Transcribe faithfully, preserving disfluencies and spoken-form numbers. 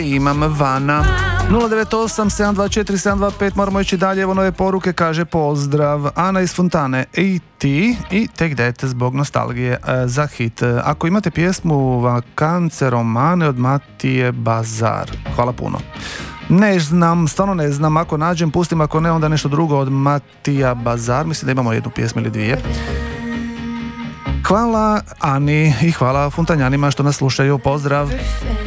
Imam Vana. nula devet osam sedam dva četiri sedam dva pet, moramo ići dalje, evo nove poruke, kaže pozdrav Ana iz Fontane i ti i Take That zbog nostalgije e, za hit. Ako imate pjesmu Vakance romane od Matije Bazar, hvala puno. Ne znam, stvarno ne znam, ako nađem pustim, ako ne onda nešto drugo od Matija Bazar, mislim da imamo jednu pjesmu ili dvije. Hvala Ani i hvala Funtanjanima što nas slušaju, pozdrav.